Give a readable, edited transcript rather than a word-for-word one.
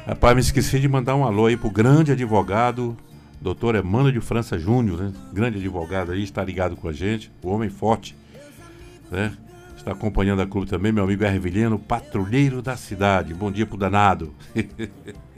Rapaz, me esqueci de mandar um alô aí pro grande advogado, doutor Emmanuel de França Júnior, né? Grande advogado aí, está ligado com a gente, o homem forte, né? Está acompanhando a clube também, meu amigo Ervilheno, patrulheiro da cidade. Bom dia pro danado.